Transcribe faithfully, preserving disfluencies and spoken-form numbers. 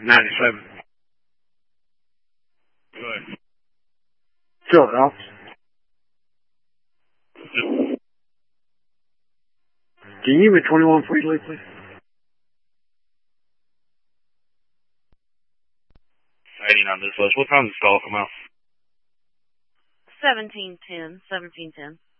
ninety-seven. Good. Still at office. Can you give me twenty-one Freely, please? eighty-nine this was. What time does the call come out? Seventeen ten. Seventeen ten.